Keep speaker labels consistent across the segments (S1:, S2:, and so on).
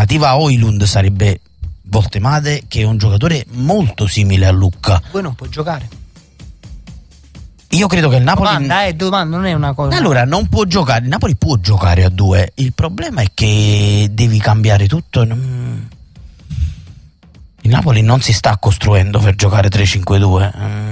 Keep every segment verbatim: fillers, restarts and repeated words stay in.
S1: alternativa a Højlund sarebbe Voltemade, che è un giocatore molto simile a Lucca.
S2: Poi non può giocare.
S1: Io credo che il Napoli
S2: domanda, eh, domanda, non è una cosa.
S1: Allora non può giocare, il Napoli può giocare a due, il problema è che devi cambiare tutto. Il Napoli non si sta costruendo per giocare tre cinque due.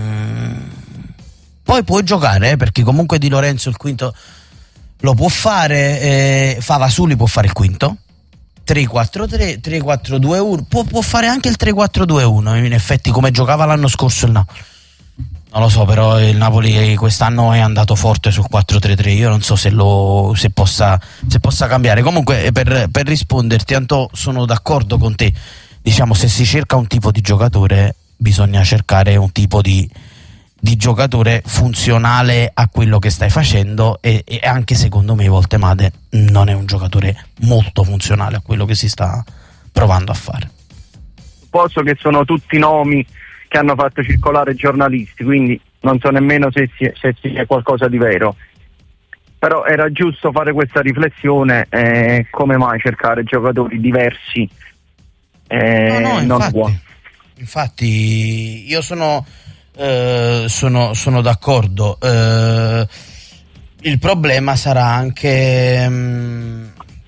S1: Poi può giocare, eh, perché comunque Di Lorenzo il quinto lo può fare, eh, Favasuli può fare il quinto, tre quattro tre, tre quattro due uno, può, può fare anche il tre quattro due uno, in effetti, come giocava l'anno scorso il Napoli. Non lo so, però il Napoli quest'anno è andato forte sul quattro tre tre, io non so se, lo, se, possa, se possa cambiare. Comunque per, per risponderti, Anto, sono d'accordo con te, diciamo, se si cerca un tipo di giocatore bisogna cercare un tipo di, di giocatore funzionale a quello che stai facendo, e, e anche secondo me Voltemade non è un giocatore molto funzionale a quello che si sta provando a fare.
S3: Posso che sono tutti nomi che hanno fatto circolare giornalisti, quindi non so nemmeno se sia, se sia qualcosa di vero, però era giusto fare questa riflessione, eh, come mai cercare giocatori diversi, eh,
S1: no, no,
S3: non
S1: infatti,
S3: uguali.
S1: Infatti io sono, eh, sono, sono d'accordo, eh, il problema sarà anche mh,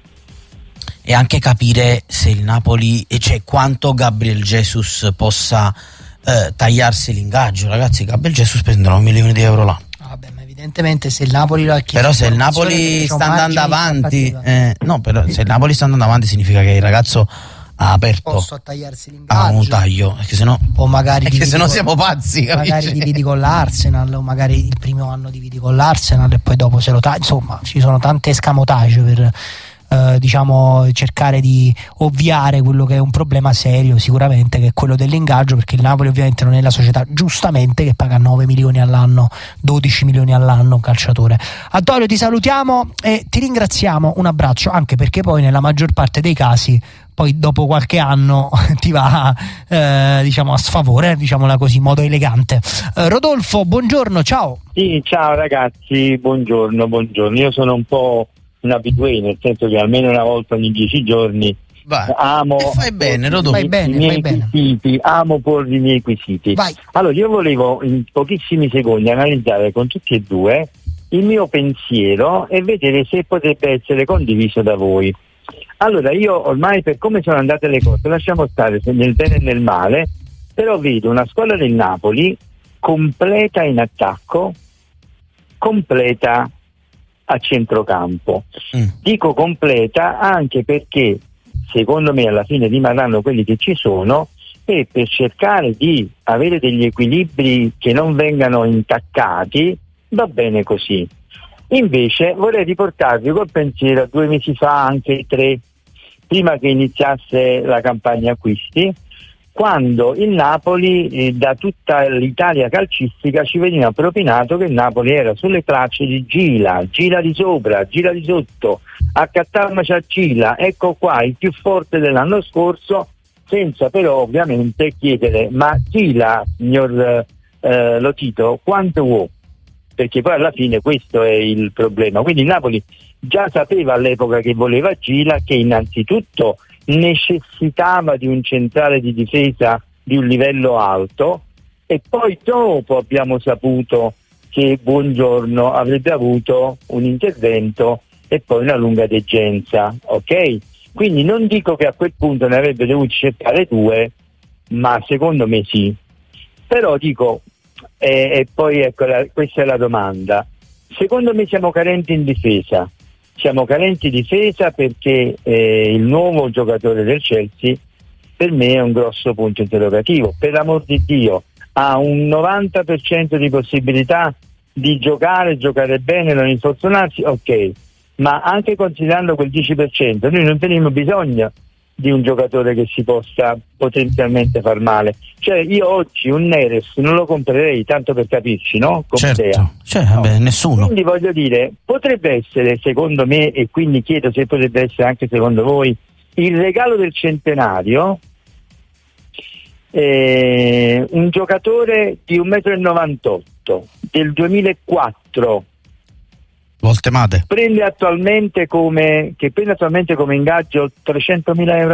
S1: e anche capire se il Napoli, e cioè quanto Gabriel Jesus possa Eh, tagliarsi l'ingaggio. Ragazzi, Gabriel Jesus prenderà un milione di euro l'anno.
S2: Vabbè, ma evidentemente se il Napoli lo ha chiesto,
S1: però se il Napoli sta andando avanti, eh, no, però se il Napoli sta andando avanti significa che il ragazzo ha aperto
S2: posso a tagliarsi l'ingaggio,
S1: a un taglio, perché sennò,
S2: o magari
S1: perché sennò
S2: con,
S1: siamo pazzi,
S2: magari
S1: capisci?
S2: dividi con l'Arsenal, o magari il primo anno dividi con l'Arsenal e poi dopo se lo tagli. Insomma, ci sono tante escamotage per Eh, diciamo cercare di ovviare quello che è un problema serio, sicuramente, che è quello dell'ingaggio, perché il Napoli ovviamente non è la società, giustamente, che paga nove milioni all'anno, dodici milioni all'anno un calciatore. Antonio, ti salutiamo e ti ringraziamo, un abbraccio, anche perché poi nella maggior parte dei casi poi dopo qualche anno ti va eh, diciamo a sfavore, diciamola così in modo elegante. eh, Rodolfo, buongiorno, ciao.
S4: Sì, ciao ragazzi, buongiorno, buongiorno. Io sono un po' un abitué, nel senso che almeno una volta ogni dieci giorni
S1: Vai.
S4: amo
S1: E fai bene, Rodolfo.
S2: Fai bene,
S4: i miei
S2: fai bene.
S4: quesiti, amo porre i miei quesiti.
S2: Vai.
S4: Allora, io volevo in pochissimi secondi analizzare con tutti e due il mio pensiero e vedere se potrebbe essere condiviso da voi. Allora, io ormai, per come sono andate le cose, lasciamo stare se nel bene e nel male, però vedo una squadra del Napoli completa in attacco, completa a centrocampo. Mm. Dico completa anche perché secondo me alla fine rimarranno quelli che ci sono, e per cercare di avere degli equilibri che non vengano intaccati va bene così. Invece vorrei riportarvi col pensiero a due mesi fa, anche tre, prima che iniziasse la campagna acquisti, quando il Napoli, eh, da tutta l'Italia calcistica, ci veniva propinato che il Napoli era sulle tracce di Gila, Gila di sopra, Gila di sotto, accattarmaci a Gila, ecco qua il più forte dell'anno scorso, senza però ovviamente chiedere ma Gila, signor eh, Lotito, quanto vuoi? Perché poi alla fine questo è il problema. Quindi il Napoli già sapeva all'epoca che voleva Gila, che innanzitutto necessitava di un centrale di difesa di un livello alto, e poi dopo abbiamo saputo che Buongiorno avrebbe avuto un intervento e poi una lunga degenza, ok? Quindi non dico che a quel punto ne avrebbe dovuto cercare due, ma secondo me sì. Però dico, eh, e poi ecco la, questa è la domanda, secondo me siamo carenti in difesa. Siamo carenti in difesa perché eh, il nuovo giocatore del Chelsea per me è un grosso punto interrogativo. Per l'amor di Dio, ha un novanta per cento di possibilità di giocare, giocare bene, non infortunarsi, ok, ma anche considerando quel dieci per cento noi non teniamo bisogno di un giocatore che si possa potenzialmente far male. Cioè io oggi un Neres non lo comprerei, tanto per capirci, no? Come
S1: certo,
S4: idea.
S1: cioè, no. Vabbè, nessuno.
S4: Quindi voglio dire, potrebbe essere secondo me, e quindi chiedo se potrebbe essere anche secondo voi, il regalo del centenario, eh, un giocatore di un metro e novantotto del duemilaquattro,
S1: Voltemade,
S4: prende attualmente come che prende attualmente come ingaggio trecentomila euro